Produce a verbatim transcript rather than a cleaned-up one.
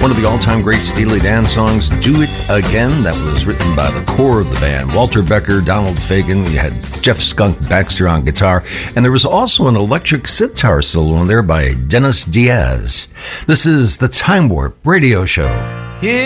One of the all-time great Steely Dan songs, Do It Again, that was written by the core of the band, Walter Becker, Donald Fagen. We had Jeff Skunk Baxter on guitar, and there was also an electric sitar solo in there by Dennis Diaz. This is the Time Warp Radio Show.